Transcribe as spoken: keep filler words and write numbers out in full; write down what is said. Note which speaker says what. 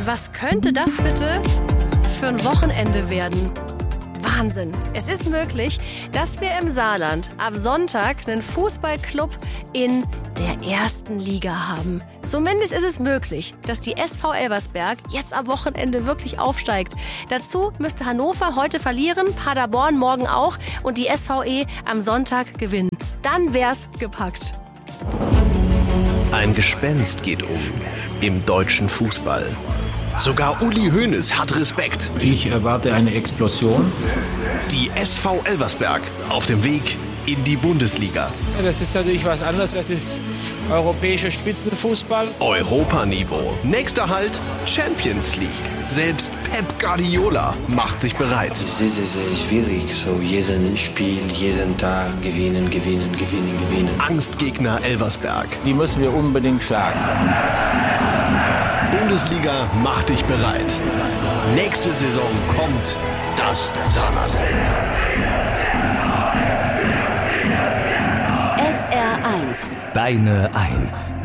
Speaker 1: Was könnte das bitte für ein Wochenende werden? Wahnsinn. Es ist möglich, dass wir im Saarland ab Sonntag einen Fußballclub in der ersten Liga haben. Zumindest ist es möglich, dass die S V Elversberg jetzt am Wochenende wirklich aufsteigt. Dazu müsste Hannover heute verlieren, Paderborn morgen auch und die S V E am Sonntag gewinnen. Dann wär's gepackt.
Speaker 2: Ein Gespenst geht um im deutschen Fußball. Sogar Uli Hoeneß hat Respekt.
Speaker 3: Ich erwarte eine Explosion.
Speaker 2: Die S V Elversberg auf dem Weg in die Bundesliga.
Speaker 4: Das ist natürlich was anderes. Das ist europäischer Spitzenfußball.
Speaker 2: Europaniveau. Nächster Halt Champions League. Selbst Pep Guardiola macht sich bereit.
Speaker 5: Es ist sehr, sehr schwierig. So jeden Spiel, jeden Tag gewinnen, gewinnen, gewinnen, gewinnen.
Speaker 2: Angstgegner Elversberg.
Speaker 3: Die müssen wir unbedingt schlagen.
Speaker 2: Bundesliga macht dich bereit. Nächste Saison kommt das Saarland.
Speaker 6: S R eins.
Speaker 7: Deine Eins.